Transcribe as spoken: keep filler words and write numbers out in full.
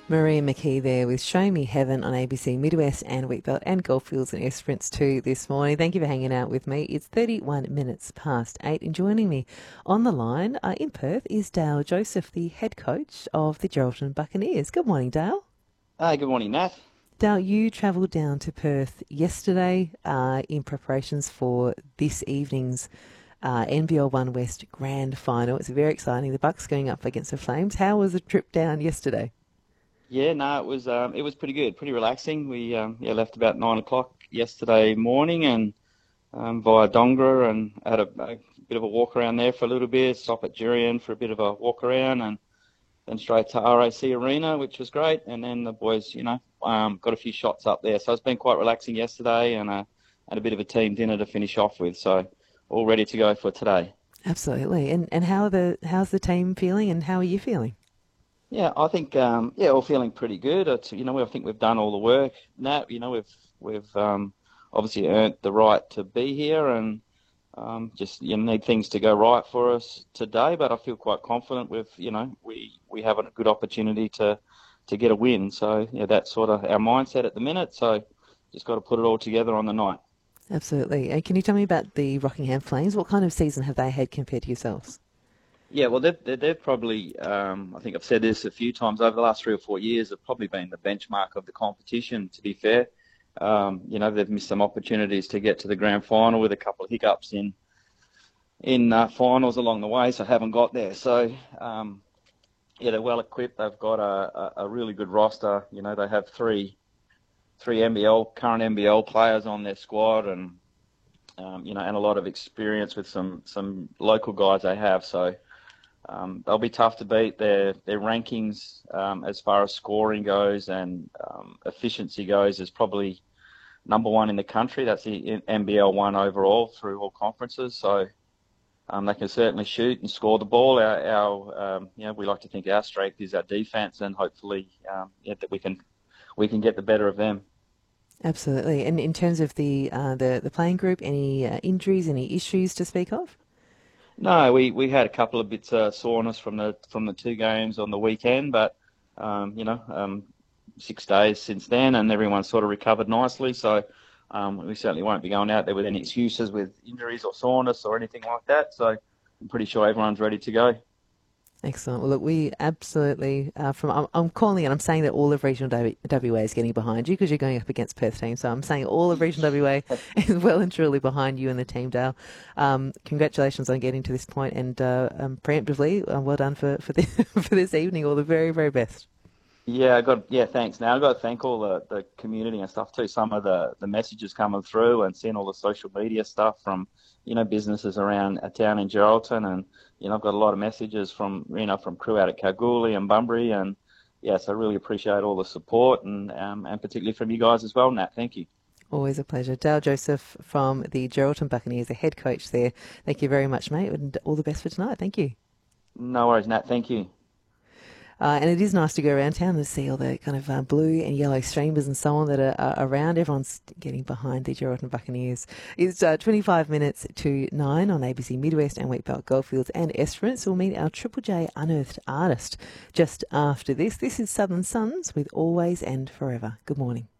Maria McKee there with Show Me Heaven on A B C Midwest and Wheatbelt and Goldfields and Esperance too this morning. Thank you for hanging out with me. It's thirty-one minutes past eight, and joining me on the line uh, in Perth is Dale Joseph, the head coach of the Geraldton Buccaneers. Good morning, Dale. Hi, good morning, Nat. Dale, you travelled down to Perth yesterday uh, in preparations for this evening's uh, N B L One West Grand Final. It's very exciting. The Bucks going up against the Flames. How was the trip down yesterday? Yeah, no, it was um, it was pretty good, pretty relaxing. We um, yeah left about nine o'clock yesterday morning and um, via Dongra and had a, a bit of a walk around there for a little bit. Stop at Jurien for a bit of a walk around and then straight to R A C Arena, which was great. And then the boys, you know, um, got a few shots up there. So it's been quite relaxing yesterday and uh, had a bit of a team dinner to finish off with. So all ready to go for today. Absolutely. And and how are the how's the team feeling, and how are you feeling? Yeah, I think um, yeah, all feeling pretty good. It's, you know, I think we've done all the work. Nat, you know, we've we've um, obviously earned the right to be here, and um, just you know, need things to go right for us today. But I feel quite confident with you know we we have a good opportunity to to get a win. So yeah, that's sort of our mindset at the minute. So just got to put it all together on the night. Absolutely. And can you tell me about the Rockingham Flames? What kind of season have they had compared to yourselves? Yeah, well, they've, they've they've probably, um, I think I've said this a few times over the last three or four years, have probably been the benchmark of the competition, to be fair. Um, you know, they've missed some opportunities to get to the grand final with a couple of hiccups in in uh, finals along the way, so haven't got there. So, um, yeah, they're well equipped. They've got a, a, a really good roster. You know, they have three three N B L, current N B L players on their squad and, um, you know, and a lot of experience with some, some local guys they have. So, Um, they'll be tough to beat. Their their rankings um, as far as scoring goes and um, efficiency goes is probably number one in the country. That's the N B L one overall through all conferences. So um, they can certainly shoot and score the ball. Our, our um, you know, we like to think our strength is our defense, and hopefully um, yeah, that we can we can get the better of them. Absolutely. And in terms of the uh, the the playing group, any uh, injuries, any issues to speak of? No, we, we had a couple of bits of soreness from the from the two games on the weekend, but um, you know, um, six days since then, and everyone's sort of recovered nicely. So um, we certainly won't be going out there with any excuses with injuries or soreness or anything like that. So I'm pretty sure everyone's ready to go. Excellent. Well, look, we absolutely, uh, from I'm, I'm calling and I'm saying that all of regional w, W A is getting behind you because you're going up against Perth team. So I'm saying all of regional W A is well and truly behind you and the team, Dale. Um, congratulations on getting to this point, and uh, um, preemptively, uh, well done for for, this, for this evening. All the very, very best. Yeah, I got yeah, thanks. Now I got to thank all the, the community and stuff too. Some of the, the messages coming through and seeing all the social media stuff from you know businesses around a town in Geraldton, and you know I've got a lot of messages from you know from crew out at Kalgoorlie and Bunbury, and yes, I really appreciate all the support and um, and particularly from you guys as well, Nat. Thank you. Always a pleasure. Dale Joseph from the Geraldton Buccaneers, the head coach there. Thank you very much, mate, and all the best for tonight. Thank you. No worries, Nat. Thank you. Uh, and it is nice to go around town and see all the kind of uh, blue and yellow streamers and so on that are, are around. Everyone's getting behind the Geraldton Buccaneers. It's uh, twenty-five minutes to nine on A B C Midwest and Wheatbelt Goldfields and Esperance. We'll meet our Triple J Unearthed artist just after this. This is Southern Suns with Always and Forever. Good morning.